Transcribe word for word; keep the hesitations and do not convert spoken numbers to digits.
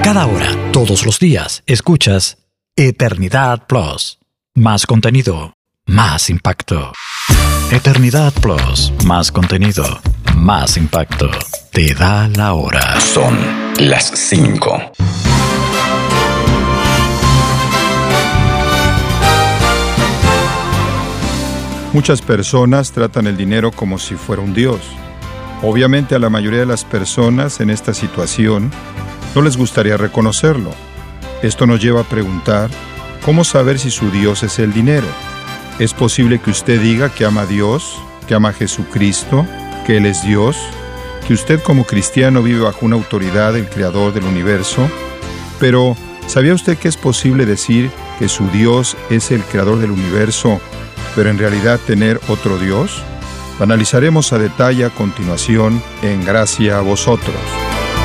Cada hora, todos los días, escuchas Eternidad Plus. Más contenido, más impacto. Eternidad Plus, más contenido, más impacto. Te da la hora. Son las cinco. Muchas personas tratan el dinero como si fuera un dios. Obviamente a la mayoría de las personas en esta situación no les gustaría reconocerlo. Esto nos lleva a preguntar, ¿cómo saber si su Dios es el dinero? ¿Es posible que usted diga que ama a Dios, que ama a Jesucristo, que Él es Dios, que usted como cristiano vive bajo una autoridad del Creador del universo? Pero, ¿sabía usted que es posible decir que su Dios es el Creador del universo, pero en realidad tener otro Dios? Lo analizaremos a detalle a continuación en Gracia a Vosotros.